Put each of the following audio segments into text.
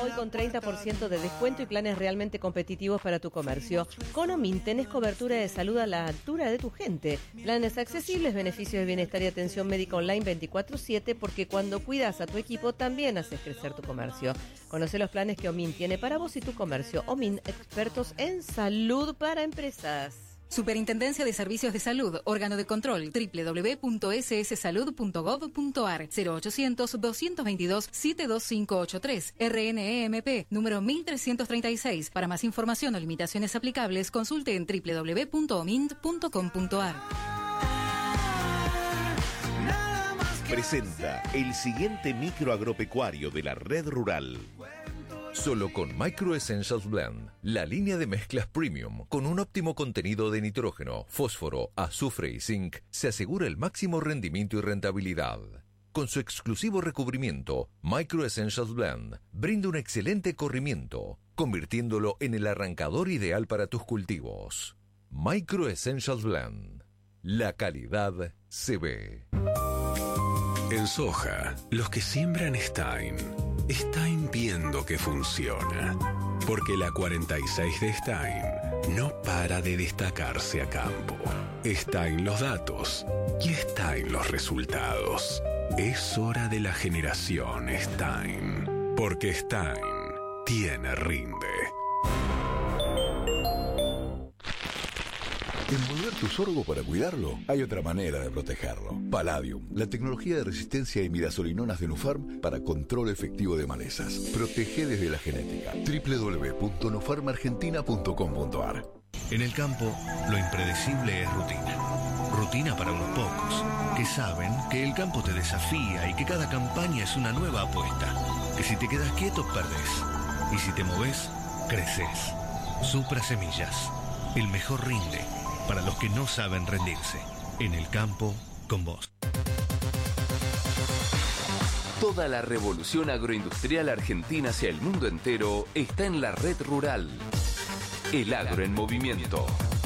hoy con 30% de descuento y planes realmente competitivos para tu comercio. Con Omin tenés cobertura de salud a la altura de tu gente. Planes accesibles, beneficios de bienestar y atención médica online 24/7, porque cuando cuidas a tu equipo también haces crecer tu comercio. Conoce los planes que Omin tiene para vos y tu comercio. Omin, expertos en salud para empresas. Superintendencia de Servicios de Salud, órgano de control, www.sssalud.gov.ar, 0800-222-72583, RNEMP, número 1336. Para más información o limitaciones aplicables, consulte en www.omint.com.ar. Presenta el siguiente micro agropecuario de la red rural. Solo con Micro Essentials Blend, la línea de mezclas premium con un óptimo contenido de nitrógeno, fósforo, azufre y zinc, se asegura el máximo rendimiento y rentabilidad. Con su exclusivo recubrimiento, Micro Essentials Blend brinda un excelente corrimiento, convirtiéndolo en el arrancador ideal para tus cultivos. Micro Essentials Blend. La calidad se ve. En soja, los que siembran Stein viendo que funciona. Porque la 46 de Stein no para de destacarse a campo. Stein los datos y Stein los resultados. Es hora de la generación Stein. Porque Stein tiene rinde. Envolver tu sorgo para cuidarlo, hay otra manera de protegerlo. Palladium, la tecnología de resistencia a imidazolinonas de Nufarm para control efectivo de malezas. Protege desde la genética. www.nufarmargentina.com.ar. En el campo, lo impredecible es rutina. Rutina para unos pocos, que saben que el campo te desafía y que cada campaña es una nueva apuesta. Que si te quedas quieto, perdés. Y si te movés, creces. Supra Semillas. El mejor rinde para los que no saben rendirse. En el campo, con vos. Toda la revolución agroindustrial argentina hacia el mundo entero está en la red rural. El agro en movimiento.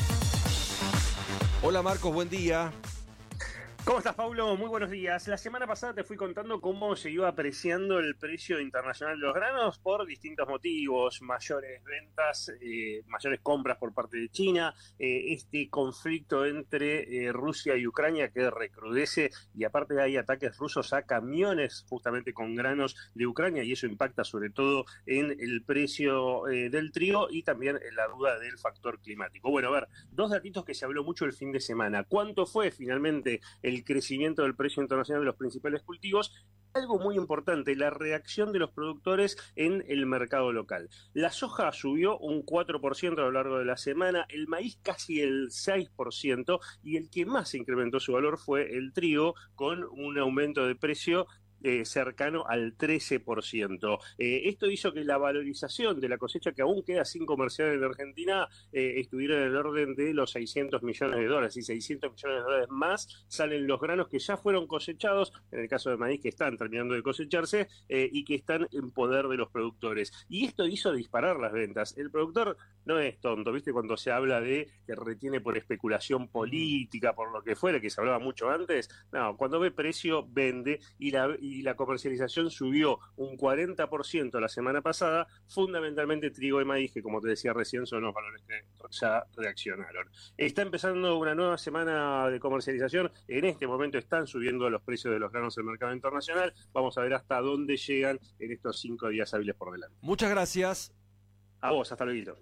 Hola Marcos, buen día. ¿Cómo estás, Paulo? Muy buenos días. La semana pasada te fui contando cómo se iba apreciando el precio internacional de los granos por distintos motivos, mayores ventas, mayores compras por parte de China, este conflicto entre Rusia y Ucrania que recrudece, y aparte hay ataques rusos a camiones justamente con granos de Ucrania, y eso impacta sobre todo en el precio del trigo y también en la duda del factor climático. Bueno, a ver, dos datitos que se habló mucho el fin de semana. ¿Cuánto fue finalmente el crecimiento del precio internacional de los principales cultivos? Algo muy importante, la reacción de los productores en el mercado local. La soja subió un 4% a lo largo de la semana, el maíz casi el 6%, y el que más incrementó su valor fue el trigo, con un aumento de precio cercano al 13%. Esto hizo que la valorización de la cosecha, que aún queda sin comerciar en Argentina, estuviera en el orden de los $600 millones, y $600 millones más salen los granos que ya fueron cosechados, en el caso de maíz que están terminando de cosecharse, y que están en poder de los productores. Y esto hizo disparar las ventas. El productor no es tonto, ¿viste? Cuando se habla de que retiene por especulación política, por lo que fuera, que se hablaba mucho antes, no, cuando ve precio, vende, y la comercialización subió un 40% la semana pasada, fundamentalmente trigo y maíz, que como te decía recién son los valores que ya reaccionaron. Está empezando una nueva semana de comercialización, en este momento están subiendo los precios de los granos en el mercado internacional, vamos a ver hasta dónde llegan en estos 5 días hábiles por delante. Muchas gracias. A vos, hasta luego.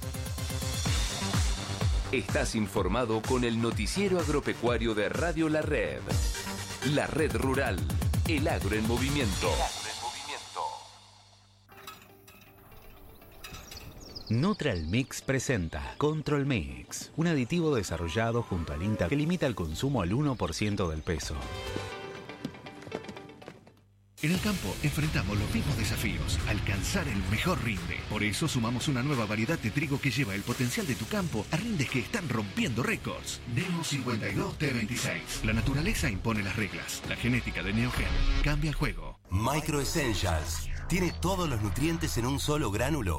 Estás informado con el noticiero agropecuario de Radio La Red. La red rural. El agro en movimiento. Neutral Mix presenta Control Mix, un aditivo desarrollado junto al INTA que limita el consumo al 1% del peso. En el campo enfrentamos los mismos desafíos, alcanzar el mejor rinde. Por eso sumamos una nueva variedad de trigo que lleva el potencial de tu campo a rindes que están rompiendo récords. Neo 52 T26. La naturaleza impone las reglas. La genética de Neogen cambia el juego. Micro Essentials tiene todos los nutrientes en un solo gránulo